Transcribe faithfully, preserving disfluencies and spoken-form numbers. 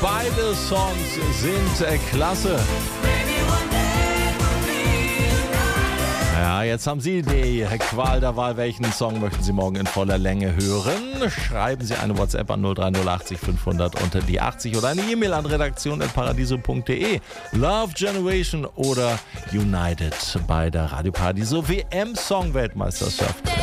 Beide Songs sind äh, klasse. Ja, jetzt haben Sie die Qual der Wahl. Welchen Song möchten Sie morgen in voller Länge hören? Schreiben Sie eine WhatsApp an null drei null achtzig fünfhundert unter die achtzig oder eine E-Mail an redaktion at paradiso punkt de. Love Generation oder United bei der Radio Paradiso W M-Song-Weltmeisterschaft.